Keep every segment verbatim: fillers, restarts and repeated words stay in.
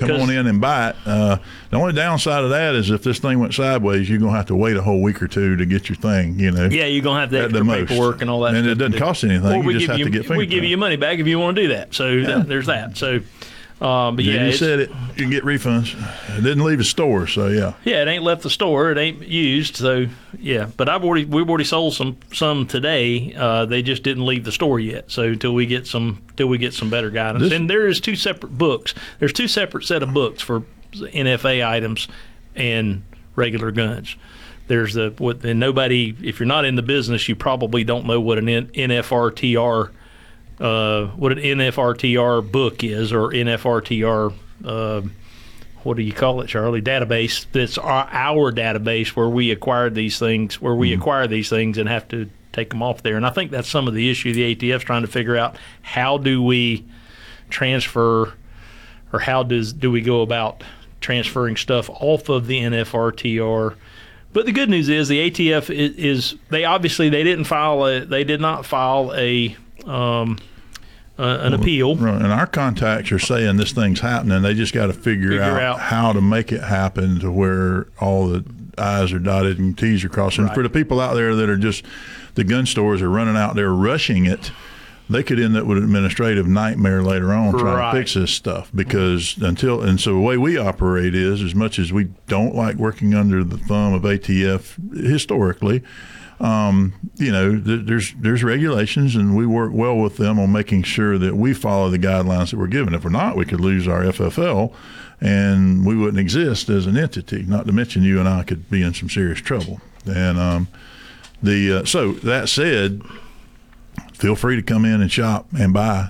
come on in and buy it. Uh, the only downside of that is if this thing went sideways, you're going to have to wait a whole week or two to get your thing, you know. Yeah, you're going to have the extra paperwork and all that and stuff. And it doesn't cost anything. You just have you, to get fingerprints. We give you your money back if you want to do that. So yeah. that, there's that. So, um, but yeah. You said it. You can get refunds. It didn't leave the store, so yeah. Yeah, it ain't left the store. It ain't used. So yeah. But I've already we've already sold some some today. Uh, they just didn't leave the store yet. So until we get some till we get some better guidance. This, and there is two separate books. There's two separate set of books for N F A items and regular guns. There's the what and nobody. If you're not in the business, you probably don't know what an N F R T R. Uh, what an N F R T R book is, or N F R T R, uh, what do you call it, Charlie? Database. That's our, our database where we acquired these things, where we mm-hmm. acquire these things and have to take them off there. And I think that's some of the issue the A T F's trying to figure out. How do we transfer, or how does do we go about transferring stuff off of the N F R T R? But the good news is the A T F is, is they obviously they didn't file a they did not file a um, uh, an well, appeal. Right. And our contacts are saying this thing's happening. They just got to figure, figure out, out how to make it happen to where all the I's are dotted and T's are crossed. And right. for the people out there that are just the gun stores are running out there rushing it, they could end up with an administrative nightmare later on trying right. to fix this stuff because until and so the way we operate is as much as we don't like working under the thumb of A T F historically, um, you know, th- there's there's regulations and we work well with them on making sure that we follow the guidelines that we're given. If we're not, we could lose our F F L and we wouldn't exist as an entity. Not to mention you and I could be in some serious trouble. And um, the uh, so that said. Feel free to come in and shop and buy.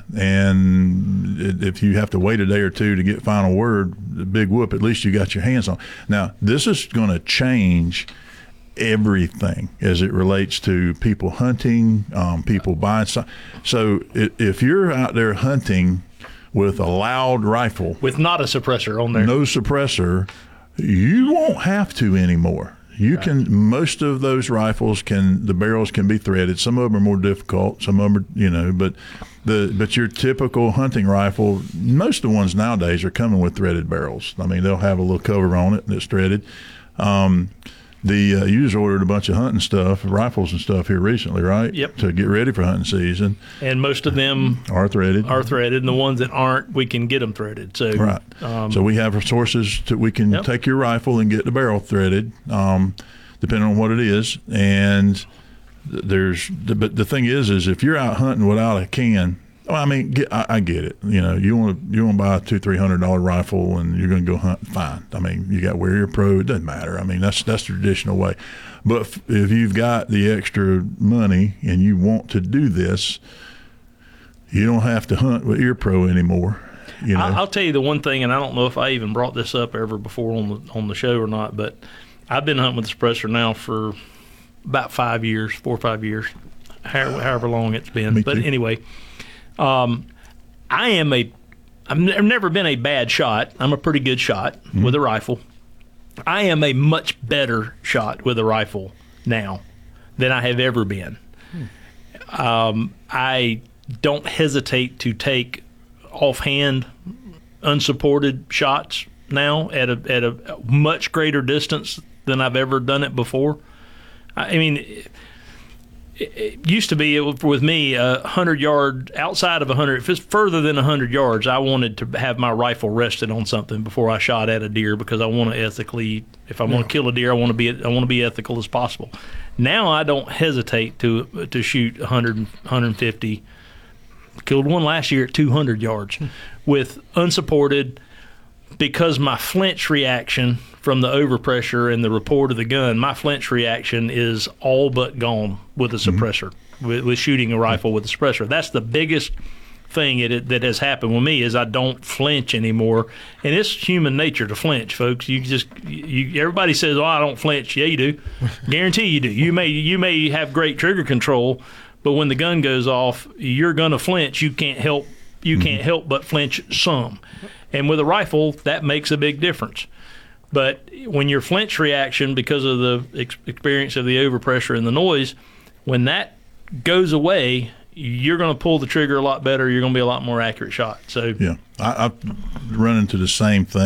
And if you have to wait a day or two to get final word, the big whoop, at least you got your hands on. Now, this is going to change everything as it relates to people hunting, um, people buying. So, so if you're out there hunting with a loud rifle. With not a suppressor on there. No suppressor, you won't have to anymore. You right. can, most of those rifles can, the barrels can be threaded. Some of them are more difficult. Some of them are, you know, but the, but your typical hunting rifle, most of the ones nowadays are coming with threaded barrels. I mean, they'll have a little cover on it that's threaded. Um, the, uh, you just ordered a bunch of hunting stuff, rifles and stuff here recently, right? Yep. To get ready for hunting season. And most of them are threaded. Are threaded, and the ones that aren't, we can get them threaded. So right. Um, so we have sources that we can yep. take your rifle and get the barrel threaded, um, depending on what it is. And there's, the, but the thing is, is if you're out hunting without a can. Well, I mean, get, I, I get it. You know, you want to you want to buy a two three hundred dollar rifle and you're going to go hunt. Fine. I mean, you got Warrior Pro. It doesn't matter. I mean, that's that's the traditional way. But if, if you've got the extra money and you want to do this, you don't have to hunt with Ear Pro anymore. You know? I'll tell you the one thing, and I don't know if I even brought this up ever before on the on the show or not, but I've been hunting with the suppressor now for about five years, four or five years, however, however long it's been. Me but too. anyway. Um, I am a, I've never been a bad shot. I'm a pretty good shot mm-hmm. with a rifle. I am a much better shot with a rifle now than I have ever been. Hmm. Um, I don't hesitate to take offhand, unsupported shots now at a at a much greater distance than I've ever done it before. I mean. It, It used to be it, with me a uh, hundred yard outside of a hundred. If it's further than a hundred yards, I wanted to have my rifle rested on something before I shot at a deer because I want to ethically. If I want to kill a deer, I want to be I want to be ethical as possible. Now I don't hesitate to to shoot one hundred, one hundred fifty. Killed one last year at two hundred yards with unsupported because my flinch reaction from the overpressure and the report of the gun, my flinch reaction is all but gone with a suppressor, mm-hmm. with, with shooting a rifle with a suppressor. That's the biggest thing it, that has happened with me is I don't flinch anymore. And it's human nature to flinch, folks. You just you, everybody says, "Oh, I don't flinch." Yeah, you do. Guarantee you do. You may you may have great trigger control, but when the gun goes off, you're gonna flinch. You can't help you mm-hmm. can't help but flinch some. And with a rifle, that makes a big difference. But when your flinch reaction, because of the ex- experience of the overpressure and the noise, when that goes away, you're going to pull the trigger a lot better. You're going to be a lot more accurate shot. So yeah, I, I've run into the same thing.